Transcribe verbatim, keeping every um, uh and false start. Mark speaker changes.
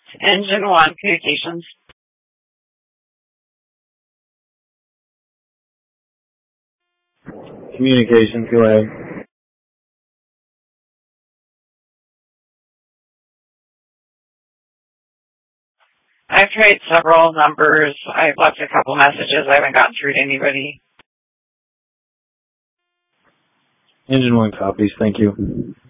Speaker 1: Engine one, communications.
Speaker 2: Communications, go ahead.
Speaker 1: I've tried several numbers. I've left a couple messages. I haven't gotten through to anybody.
Speaker 2: Engine one copies, thank you.